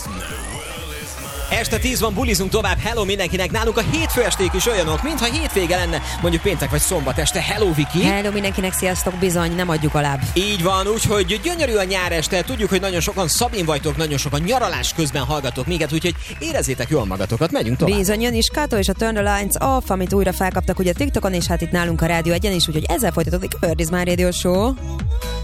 Este 10 van, bulizunk tovább, hello mindenkinek, nálunk a hétfő esték is olyanok, mintha hétvége lenne, mondjuk péntek vagy szombat este, hello Viki! Hello mindenkinek, sziasztok, bizony, nem adjuk alább. Így van, úgyhogy gyönyörű a nyár este, tudjuk, hogy nagyon sokan Szabin vagytok, nagyon sokan nyaralás közben hallgatok minket, úgyhogy érezzétek jól magatokat, megyünk tovább. Bizony, jön is Kato és a Turn the Lights Off, amit újra felkaptak ugye TikTokon, és hát itt nálunk a Rádió Egyen is, úgyhogy ezzel folytatódik a Bird is My Radio Show.